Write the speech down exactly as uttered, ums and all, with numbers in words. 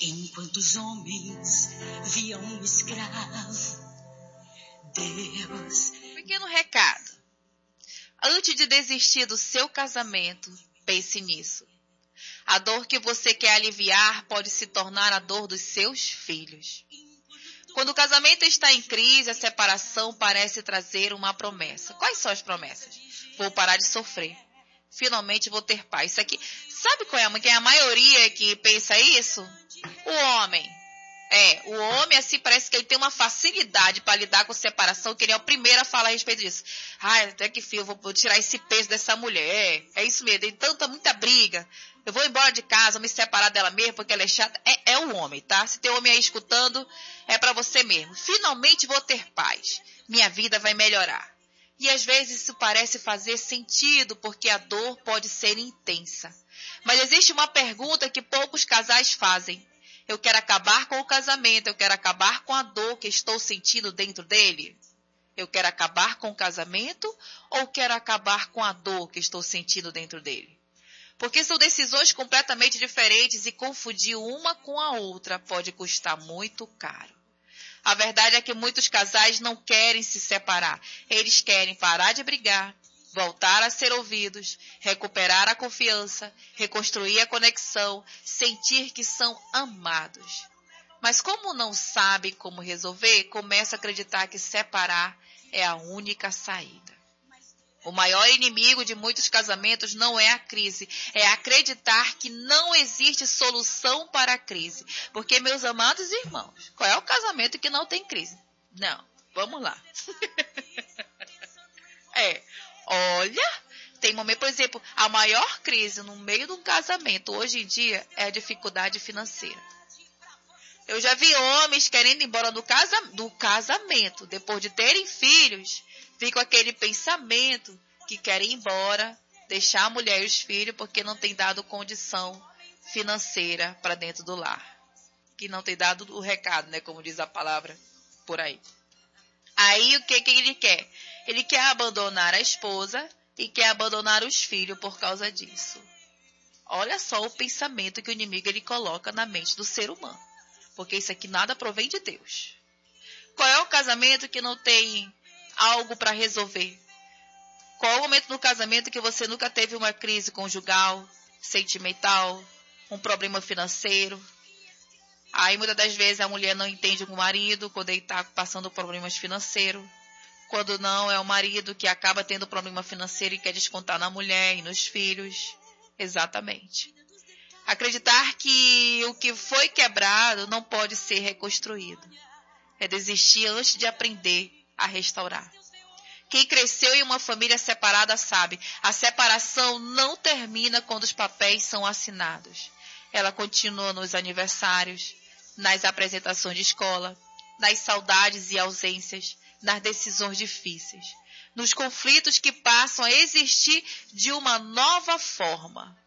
Enquanto os homens viam um escravo, Deus... Pequeno recado. Antes de desistir do seu casamento, pense nisso. A dor que você quer aliviar pode se tornar a dor dos seus filhos. Quando o casamento está em crise, a separação parece trazer uma promessa. Quais são as promessas? Vou parar de sofrer. Finalmente vou ter paz. Isso aqui, sabe qual é, quem é a maioria que pensa isso? O homem. É, o homem, assim, parece que ele tem uma facilidade para lidar com separação, que ele é o primeiro a falar a respeito disso. Ai, até que fio, eu vou tirar esse peso dessa mulher. É isso mesmo, tem tanta, muita briga. Eu vou embora de casa, vou me separar dela mesmo, porque ela é chata. É, é o homem, tá? Se tem homem aí escutando, é para você mesmo. Finalmente vou ter paz. Minha vida vai melhorar. E às vezes isso parece fazer sentido, porque a dor pode ser intensa. Mas existe uma pergunta que poucos casais fazem. Eu quero acabar com o casamento, eu quero acabar com a dor que estou sentindo dentro dele? Eu quero acabar com o casamento ou quero acabar com a dor que estou sentindo dentro dele? Porque são decisões completamente diferentes e confundir uma com a outra pode custar muito caro. A verdade é que muitos casais não querem se separar. Eles querem parar de brigar, voltar a ser ouvidos, recuperar a confiança, reconstruir a conexão, sentir que são amados. Mas como não sabem como resolver, começa a acreditar que separar é a única saída. O maior inimigo de muitos casamentos não é a crise, é acreditar que não existe solução para a crise. Porque, meus amados irmãos, qual é o casamento que não tem crise? Não, vamos lá. É, olha, tem momento, por exemplo, a maior crise no meio de um casamento hoje em dia é a dificuldade financeira. Eu já vi homens querendo ir embora do, casa, do casamento, depois de terem filhos, ficam aquele pensamento que querem ir embora, deixar a mulher e os filhos porque não tem dado condição financeira para dentro do lar. Que não tem dado o recado, né, como diz a palavra por aí. Aí o que, que ele quer? Ele quer abandonar a esposa e quer abandonar os filhos por causa disso. Olha só o pensamento que o inimigo ele coloca na mente do ser humano. Porque isso aqui nada provém de Deus. Qual é o casamento que não tem algo para resolver? Qual é o momento no casamento que você nunca teve uma crise conjugal, sentimental, um problema financeiro? Aí muitas das vezes a mulher não entende com o marido quando ele está passando problemas financeiros. Quando não, é o marido que acaba tendo problema financeiro e quer descontar na mulher e nos filhos. Exatamente. Acreditar que o que foi quebrado não pode ser reconstruído. É desistir antes de aprender a restaurar. Quem cresceu em uma família separada sabe, a separação não termina quando os papéis são assinados. Ela continua nos aniversários, nas apresentações de escola, nas saudades e ausências, nas decisões difíceis, nos conflitos que passam a existir de uma nova forma.